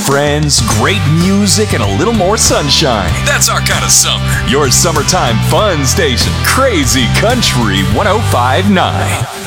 friends, great music, and a little more sunshine. That's our kind of summer. Your summertime fun station, Crazy Country 105.9.